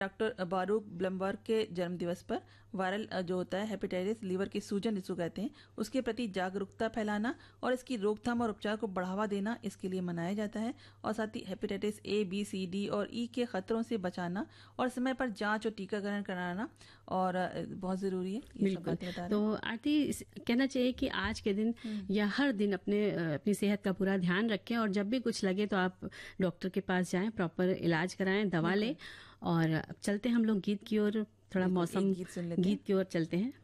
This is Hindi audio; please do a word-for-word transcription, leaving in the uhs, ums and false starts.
डॉक्टर बारूक ब्लमबर्ग के जन्मदिवस पर वायरल जो होता है हेपेटाइटिस लीवर की सूजन जिसको कहते हैं उसके प्रति जागरूकता फैलाना और इसकी रोकथाम और उपचार को बढ़ावा देना इसके लिए मनाया जाता है। और साथ ही hepatitis A B C D और ई के खतरों से बचाना और समय पर जांच और टीकाकरण कराना और बहुत जरूरी है। ये सब बातें बता रहे हैं। तो आरती कहना चाहिए कि आज के दिन या हर दिन अपने अपनी सेहत का पूरा ध्यान रखें और जब भी कुछ लगे तो आप डॉक्टर के पास जाएं, प्रॉपर इलाज कराएं, दवा लें। और अब चलते हैं हम लोग गीत की ओर, थोड़ा मौसम गीत सुन लेते हैं। गीत की ओर चलते हैं।